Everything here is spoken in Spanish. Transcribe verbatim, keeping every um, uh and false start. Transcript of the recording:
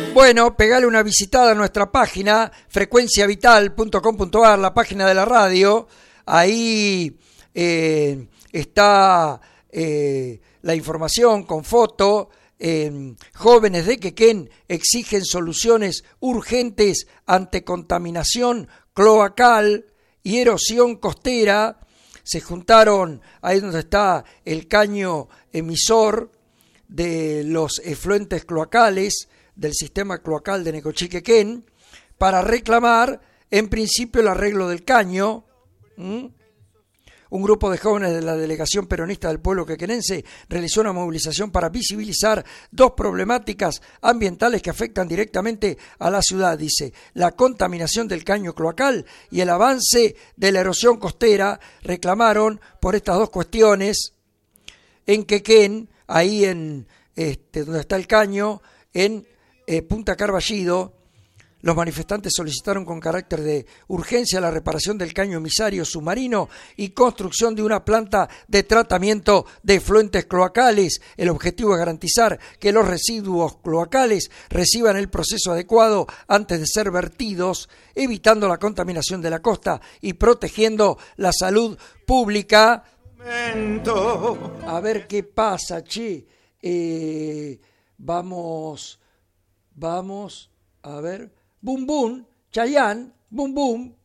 Bueno, pegale una visitada a nuestra página, frecuencia vital punto com punto a r, la página de la radio. Ahí eh, está eh, la información con foto. Eh, jóvenes de Quequén exigen soluciones urgentes ante contaminación cloacal y erosión costera. Se juntaron ahí donde está el caño emisor de los efluentes cloacales del sistema cloacal de Necochí-Quequén para reclamar en principio el arreglo del caño. ¿Mm? Un grupo de jóvenes de la delegación peronista del pueblo quequenense realizó una movilización para visibilizar dos problemáticas ambientales que afectan directamente a la ciudad, dice, la contaminación del caño cloacal y el avance de la erosión costera. Reclamaron por estas dos cuestiones en Quequén, ahí en este, donde está el caño, en eh, Punta Carballido. Los manifestantes solicitaron con carácter de urgencia la reparación del caño emisario submarino y construcción de una planta de tratamiento de efluentes cloacales. El objetivo es garantizar que los residuos cloacales reciban el proceso adecuado antes de ser vertidos, evitando la contaminación de la costa y protegiendo la salud pública. A ver qué pasa, che. Eh, vamos, vamos, a ver... Bum Bum, Chayanne, Bum Bum,